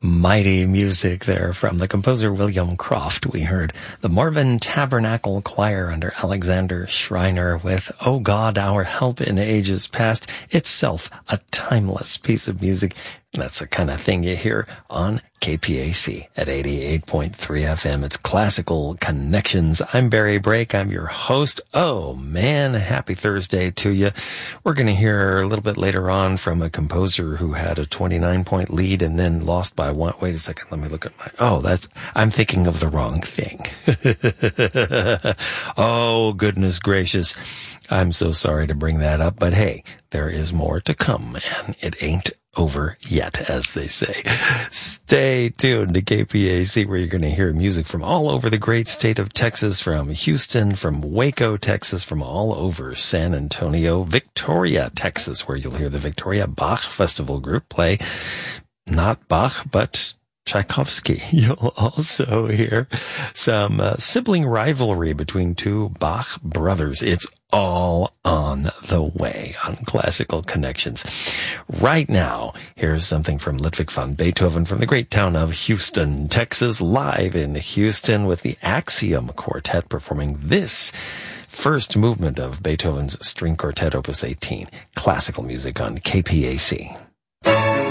Mighty music there from the composer William Croft. We heard the Marvin Tabernacle Choir under Alexander Schreiner with "O God, Our Help in Ages Past," itself a timeless piece of music. And that's the kind of thing you hear on KPAC at 88.3 FM. It's Classical Connections. I'm Barry Brake. I'm your host. Oh, man, happy Thursday to you. We're going to hear a little bit later on from a composer who had a 29-point lead and then lost by one. Wait a second. Let me look at I'm thinking of the wrong thing. Oh, goodness gracious. I'm so sorry to bring that up, but hey, there is more to come, and it ain't over yet, as they say. Stay tuned to KPAC, where you're going to hear music from all over the great state of Texas, from Houston, from Waco, Texas, from all over San Antonio, Victoria, Texas, where you'll hear the Victoria Bach Festival Group play not Bach, but Tchaikovsky. You'll also hear some sibling rivalry between two Bach brothers. It's all on the way on Classical Connections. Right now, here's something from Ludwig van Beethoven from the great town of Houston, Texas, live in Houston with the Axiom Quartet performing this first movement of Beethoven's String Quartet Opus 18. Classical music on KPAC.